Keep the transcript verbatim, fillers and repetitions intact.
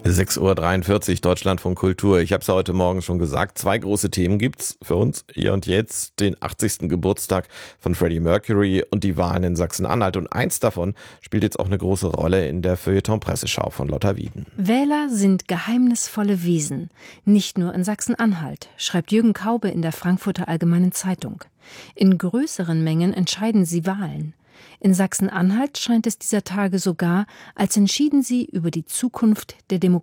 sechs Uhr dreiundvierzig, Deutschlandfunk Kultur. Ich habe es ja heute Morgen schon gesagt. Zwei große Themen gibt's für uns hier und jetzt. Den achtzigsten Geburtstag von Freddie Mercury und die Wahlen in Sachsen-Anhalt. Und eins davon spielt jetzt auch eine große Rolle in der Feuilleton-Presseschau von Lotta Wieden. Wähler sind geheimnisvolle Wesen. Nicht nur in Sachsen-Anhalt, schreibt Jürgen Kaube in der Frankfurter Allgemeinen Zeitung. In größeren Mengen entscheiden sie Wahlen. In Sachsen-Anhalt scheint es dieser Tage sogar, als entschieden sie über die Zukunft der Demokratie.